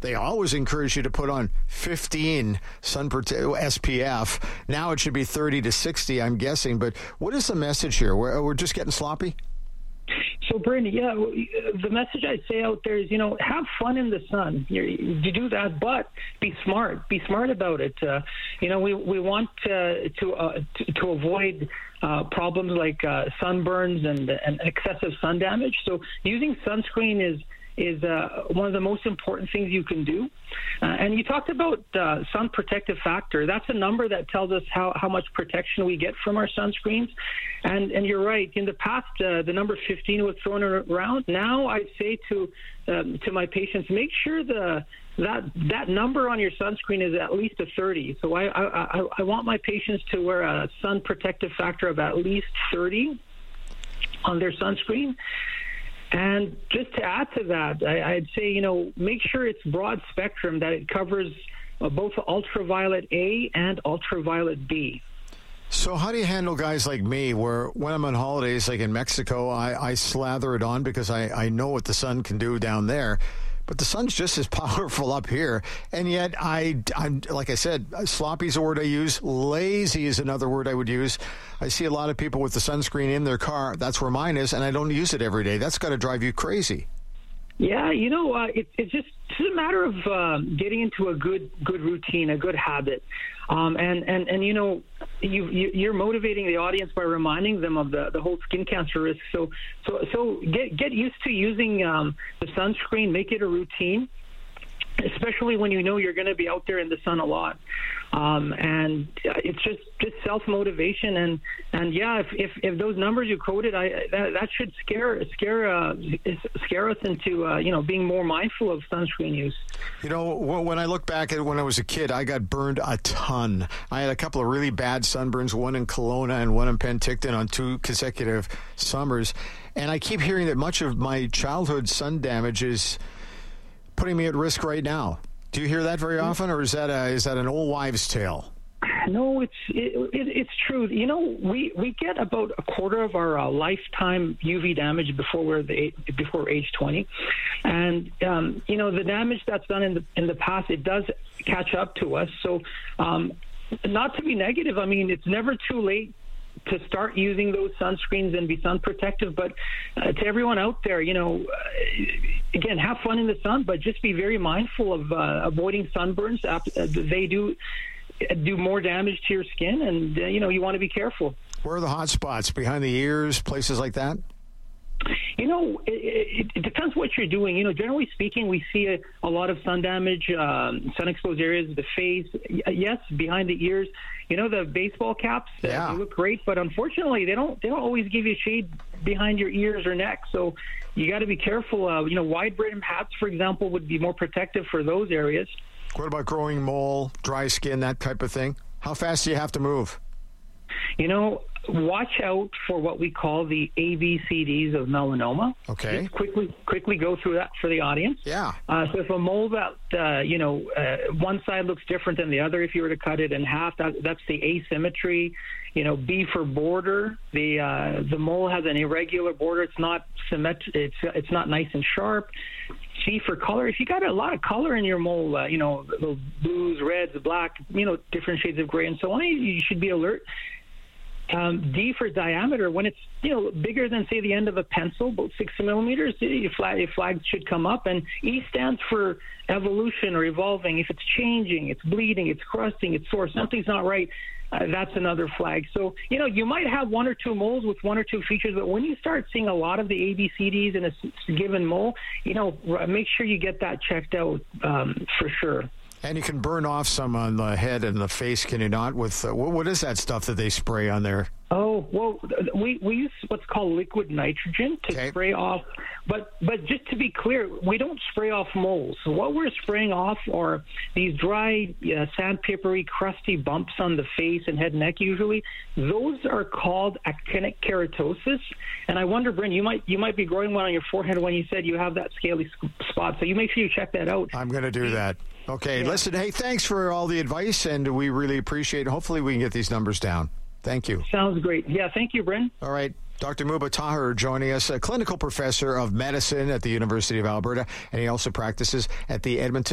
they always encourage you to put on 15 SPF. Now it should be 30 to 60, I'm guessing. But what is the message here? We're just getting sloppy? So, Brandon, the message I say out there is, have fun in the sun. You do that, but be smart. Be smart about it. We want to avoid problems like sunburns and excessive sun damage. So using sunscreen is one of the most important things you can do. And you talked about sun protective factor. That's a number that tells us how much protection we get from our sunscreens. And you're right. In the past, the number 15 was thrown around. Now I say to my patients, make sure that number on your sunscreen is at least a 30. So I want my patients to wear a sun protective factor of at least 30 on their sunscreen. And just to add to that, I'd say, make sure it's broad spectrum, that it covers both ultraviolet A and ultraviolet B. So how do you handle guys like me where when I'm on holidays, like in Mexico, I slather it on because I know what the sun can do down there. But the sun's just as powerful up here. And yet I'm like I said, sloppy is a word I use. Lazy is another word I would use. I see a lot of people with the sunscreen in their car. That's where mine is, and I don't use it every day. That's got to drive you crazy. Yeah, it's just a matter of getting into a good routine, a good habit. You're motivating the audience by reminding them of the whole skin cancer risk. So get used to using the sunscreen. Make it a routine, especially when you're going to be out there in the sun a lot. And it's just self-motivation. And if those numbers you quoted, that should scare us into being more mindful of sunscreen use. When I look back at when I was a kid, I got burned a ton. I had a couple of really bad sunburns, one in Kelowna and one in Penticton on 2 consecutive summers. And I keep hearing that much of my childhood sun damage is putting me at risk right now. Do you hear that very often, or is that an old wives' tale? No, it's true. We get about a quarter of our lifetime UV damage before age 20, and the damage that's done in the past, it does catch up to us. So, not to be negative, it's never too late to start using those sunscreens and be sun protective. But to everyone out there, again, have fun in the sun, but just be very mindful of avoiding sunburns. They do more damage to your skin, and you want to be careful. Where are the hot spots? Behind the ears, places like that? It depends what you're doing. Generally speaking, we see a lot of sun damage, sun-exposed areas, the face, yes, behind the ears. The baseball caps, they look great, but unfortunately, they don't always give you shade behind your ears or neck. So you got to be careful. Wide brim hats, for example, would be more protective for those areas. What about growing mole, dry skin, that type of thing? How fast do you have to move? Watch out for what we call the ABCDs of melanoma. Okay. Just quickly go through that for the audience. Yeah. So if a mole that, one side looks different than the other, if you were to cut it in half, that's the asymmetry. B for border. The mole has an irregular border. It's not symmetric. It's not nice and sharp. C for color. If you got a lot of color in your mole, little blues, reds, black, different shades of gray and so on, you should be alert. D for diameter. When it's bigger than, say, the end of a pencil, about 60 millimeters, your flag should come up. And E stands for evolution or evolving. If it's changing, it's bleeding, it's crusting, it's sore, something's not right, that's another flag. So you might have 1 or 2 moles with 1 or 2 features, but when you start seeing a lot of the ABCDs in a given mole, make sure you get that checked out for sure. And you can burn off some on the head and the face, can you not? With what is that stuff that they spray on there? Oh, well, we use what's called liquid nitrogen to spray off. But just to be clear, we don't spray off moles. So what we're spraying off are these dry, sandpapery, crusty bumps on the face and head and neck usually. Those are called actinic keratosis. And I wonder, Bryn, you might be growing one on your forehead when you said you have that scaly spot. So you make sure you check that out. I'm going to do that. Okay, Listen, hey, thanks for all the advice, and we really appreciate it. Hopefully we can get these numbers down. Thank you. Sounds great. Yeah, thank you, Bryn. All right. Dr. Muba Taher joining us, a clinical professor of medicine at the University of Alberta, and he also practices at the Edmonton